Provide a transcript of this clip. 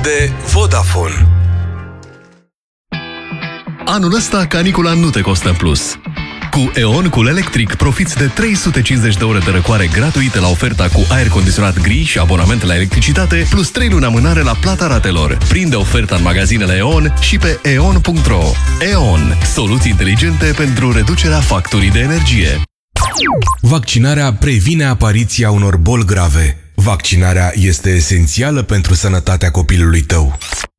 de Vodafone. Anul ăsta canicula nu te costă în plus. Cu E.ON Cool Electric profiți de 350 de ore de răcoare gratuite la oferta cu aer condiționat gri și abonament la electricitate, plus 3 luni amânare la plata ratelor. Prinde oferta în magazinele E.ON și pe eon.ro. E.ON. Soluții inteligente pentru reducerea facturii de energie. Vaccinarea previne apariția unor boli grave. Vaccinarea este esențială pentru sănătatea copilului tău.